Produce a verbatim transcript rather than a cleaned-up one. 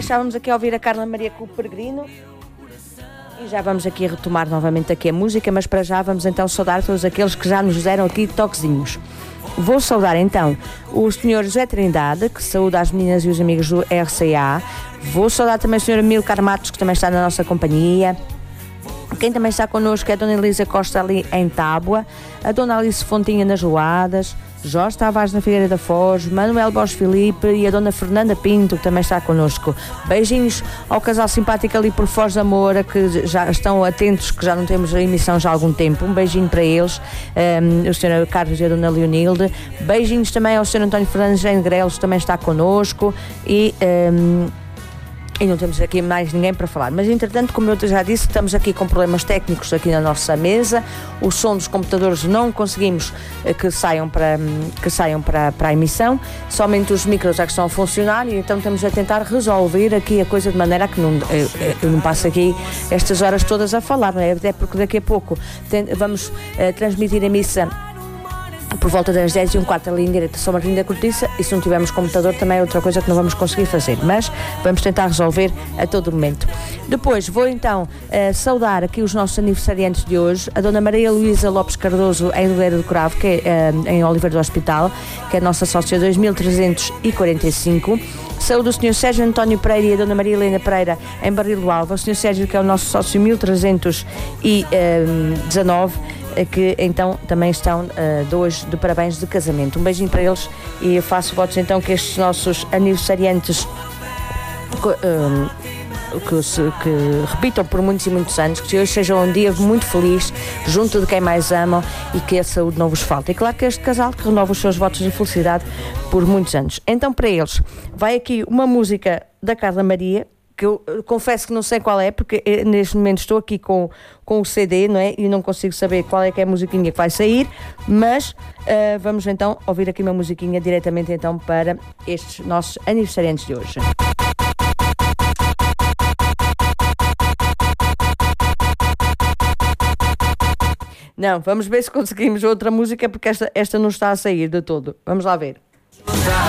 estávamos aqui a ouvir a Carla Maria com o Peregrino e já vamos aqui retomar novamente aqui a música, mas para já vamos então saudar todos aqueles que já nos deram aqui toquezinhos. Vou saudar então o senhor José Trindade, que saúda as meninas e os amigos do R C A. Vou saudar também a senhora Milcar Matos, que também está na nossa companhia. Quem também está connosco é a dona Elisa Costa ali em Tábua, a dona Alice Fontinha nas Loadas, Jorge Tavares na Figueira da Foz, Manuel Borges Filipe e a dona Fernanda Pinto, que também está connosco. Beijinhos ao casal simpático ali por Foz da Moura, que já estão atentos, que já não temos a emissão já há algum tempo. Um beijinho para eles, um, o senhor Carlos e a dona Leonilde. Beijinhos também ao senhor António Fernandes em Grelos, que também está connosco. E... Um, E não temos aqui mais ninguém para falar. Mas, entretanto, como eu já disse, estamos aqui com problemas técnicos aqui na nossa mesa. O som dos computadores não conseguimos que saiam para, que saiam para, para a emissão. Somente os micros é que estão a funcionar e então estamos a tentar resolver aqui a coisa de maneira que não, eu, eu não passo aqui estas horas todas a falar, não é? Até porque daqui a pouco tem, vamos uh, transmitir a missa por volta das dez e um quarto ali em direito a São Martinho da Cortiça, e se não tivermos computador também é outra coisa que não vamos conseguir fazer, mas vamos tentar resolver a todo momento. Depois vou então uh, saudar aqui os nossos aniversariantes de hoje, a dona Maria Luísa Lopes Cardoso em Oliveira do Cravo, que é uh, em Oliveira do Hospital, que é a nossa sócia dois mil trezentos e quarenta e cinco. Saúde o senhor Sérgio António Pereira e a dona Maria Helena Pereira em Barril do Alva, o senhor Sérgio, que é o nosso sócio mil trezentos e dezanove, que então também estão uh, dois de parabéns de casamento. Um beijinho para eles e eu faço votos então que estes nossos aniversariantes uh, que, se, que repitam por muitos e muitos anos, que hoje seja um dia muito feliz junto de quem mais amam e que a saúde não vos falte. E claro que este casal que renova os seus votos de felicidade por muitos anos. Então para eles vai aqui uma música da Carla Maria, que eu confesso que não sei qual é, porque neste momento estou aqui com, com o C D, não é? E não consigo saber qual é que é a musiquinha que vai sair, mas uh, vamos então ouvir aqui uma musiquinha diretamente então para estes nossos aniversariantes de hoje. Não, vamos ver se conseguimos outra música, porque esta, esta não está a sair de todo. Vamos lá ver.